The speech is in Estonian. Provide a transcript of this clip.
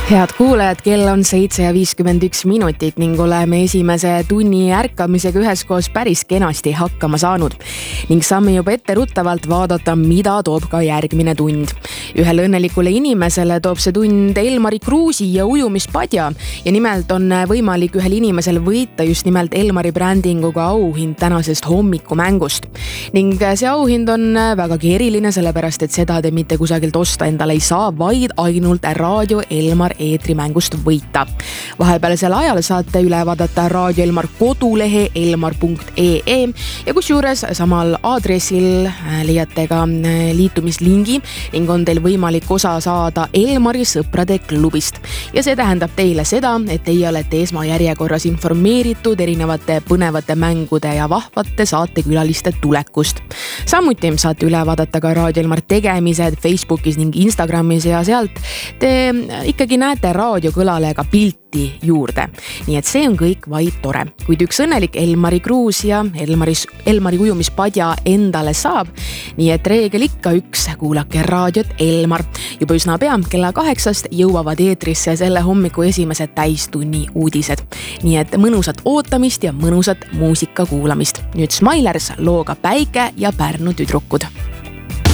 Head kuulajad, kell on 7:51 ning oleme esimese tunni ärkamisega üheskoos päris kenasti hakkama saanud ning saame juba etteruttavalt vaadata, mida toob ka järgmine tund. Ühele õnnelikule inimesele toob see tund Elmari Kruusi ja ujumispadja ja nimelt on võimalik ühel inimesel võita just nimelt Elmari brändinguga auhind tänasest hommikumängust. Ning see auhind on vägagi eriline, sellepärast et seda te mitte kusagilt osta endale ei saa, vaid ainult Raadio Elmar eetrimängust võita. Vahepealsel ajal saate üle vaadata Raadio Elmar kodulehe elmar.ee ja kusjuures samal aadressil leiate ka liitumislingi ning on teil võimalik osa saada Elmari sõprade klubist. Ja see tähendab teile seda, et teie olete esmajärjekorras informeeritud erinevate põnevate mängude ja vahvate saatekülaliste tulekust. Samuti saate üle vaadata ka Raadio Elmar tegemised Facebookis ning Instagramis ja sealt te ikkagi näete raadiokõlale ka pilti juurde. Nii et see on kõik vaid tore. Kuid üks õnnelik Elmari Kruus ja Elmari ujumispadja endale saab, nii et reegel ikka üks, kuulake Raadiot Elmar. Juba üsna pea kella 8 jõuavad eetrisse selle hommiku esimesed täistunni uudised. Nii et mõnusat ootamist ja mõnusat muusika kuulamist. Nüüd Smilers looga Päike ja Pärnu tüdrukud.